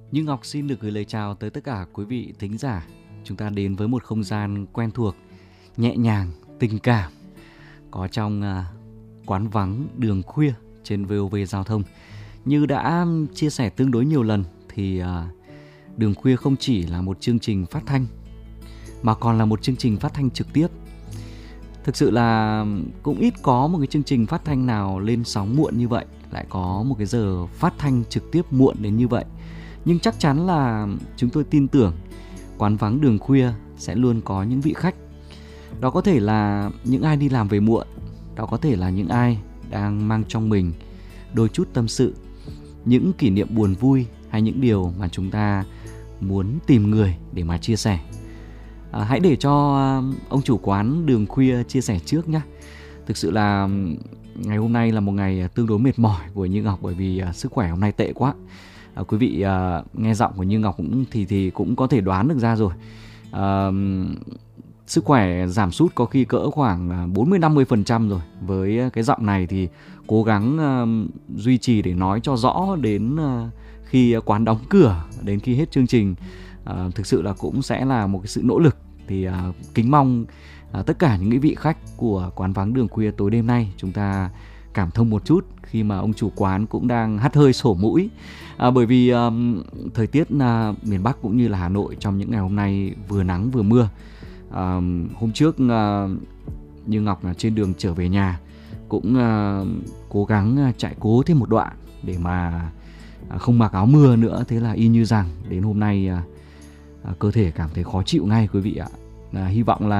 Như Ngọc xin được gửi lời chào tới tất cả quý vị thính giả. Chúng ta đến với một không gian quen thuộc, nhẹ nhàng, tình cảm, có trong quán vắng đường khuya trên VOV Giao thông. Như đã chia sẻ tương đối nhiều lần thì Đường Khuya không chỉ là một chương trình phát thanh mà còn là một chương trình phát thanh trực tiếp. Thực sự là cũng ít có một cái chương trình phát thanh nào lên sóng muộn như vậy, lại có một cái giờ phát thanh trực tiếp muộn đến như vậy. Nhưng chắc chắn là chúng tôi tin tưởng quán vắng đường khuya sẽ luôn có những vị khách. Đó có thể là những ai đi làm về muộn, đó có thể là những ai đang mang trong mình đôi chút tâm sự, những kỷ niệm buồn vui hay những điều mà chúng ta muốn tìm người để mà chia sẻ. Hãy để cho ông chủ quán đường khuya chia sẻ trước nhé. Thực sự là ngày hôm nay là một ngày tương đối mệt mỏi của Như Ngọc, bởi vì sức khỏe hôm nay tệ quá. Quý vị nghe giọng của Như Ngọc thì cũng có thể đoán được ra rồi. Sức khỏe giảm sút có khi cỡ khoảng 40-50% rồi. Với cái giọng này thì cố gắng duy trì để nói cho rõ đến khi quán đóng cửa, đến khi hết chương trình. Thực sự là cũng sẽ là một cái sự nỗ lực. Thì kính mong tất cả những cái vị khách của quán vắng đường khuya tối đêm nay chúng ta cảm thông một chút khi mà ông chủ quán cũng đang hắt hơi sổ mũi. Bởi vì thời tiết miền Bắc cũng như là Hà Nội trong những ngày hôm nay vừa nắng vừa mưa. Hôm trước Như Ngọc là trên đường trở về nhà cũng cố gắng chạy cố thêm một đoạn để mà không mặc áo mưa nữa. Thế là y như rằng đến hôm nay cơ thể cảm thấy khó chịu ngay quý vị ạ. Hy vọng là